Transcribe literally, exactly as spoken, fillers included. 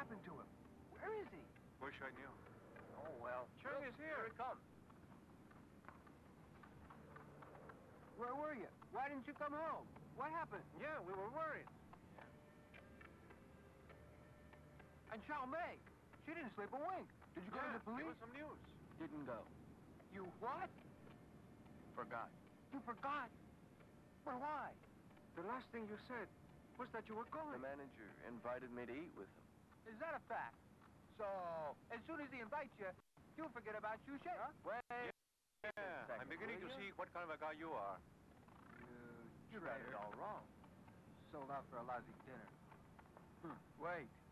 happened to him? Where is he? Wish I knew. Oh, well. Chung is here. Here it comes. Where were you? Why didn't you come home? What happened? Yeah, we were worried. And Chow Mei, she didn't sleep a wink. Did you go Yeah, to the police? give us some news. Didn't go. You what? Forgot. You forgot? But why? The last thing you said was that you were going. The manager invited me to eat with him. Is that a fact? So, as soon as he invites you, you forget about Xu Shen, huh? Wait. Yeah, Second, I'm beginning will to you? see what kind of a guy you are. You, You got it all wrong. Sold out for a lousy dinner. Hmm. Wait.